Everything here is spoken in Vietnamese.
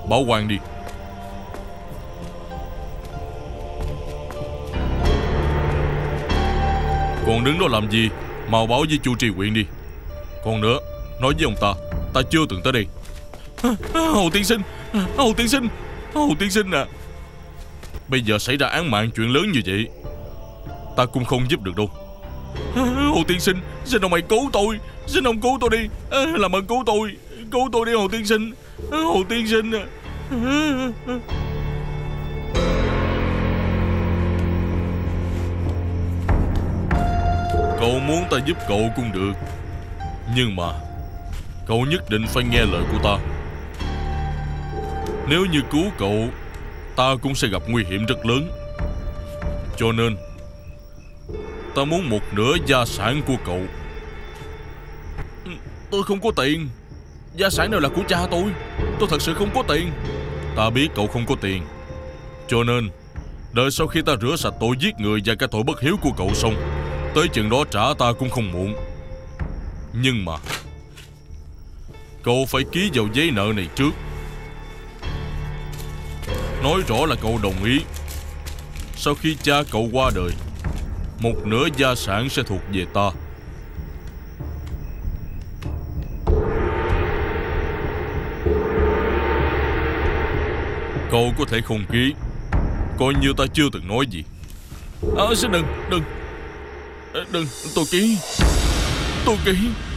Báo quan đi. Còn đứng đó làm gì? Mau báo với chu tri huyện đi. Còn nữa, nói với ông ta chưa từng tới đây. Hồ tiên sinh, Hồ tiên sinh, Hồ tiên sinh à. Bây giờ xảy ra án mạng chuyện lớn như vậy, ta cũng không giúp được đâu. Hồ tiên sinh, xin ông hãy cứu tôi. Xin ông cứu tôi đi. Làm ơn cứu tôi. Cứu tôi đi Hồ tiên sinh. Hồ tiên sinh à. Cậu muốn ta giúp cậu cũng được, nhưng mà cậu nhất định phải nghe lời của ta. Nếu như cứu cậu, ta cũng sẽ gặp nguy hiểm rất lớn. Cho nên ta muốn một nửa gia sản của cậu. Tôi không có tiền. Gia sản đều là của cha tôi. Tôi thật sự không có tiền. Ta biết cậu không có tiền, cho nên đợi sau khi ta rửa sạch tội giết người và cái tội bất hiếu của cậu xong, tới chừng đó trả ta cũng không muộn. Nhưng mà cậu phải ký vào giấy nợ này trước, nói rõ là cậu đồng ý sau khi cha cậu qua đời, một nửa gia sản sẽ thuộc về ta. Cậu có thể không ký, coi như ta chưa từng nói gì. Xin đừng, tôi ký.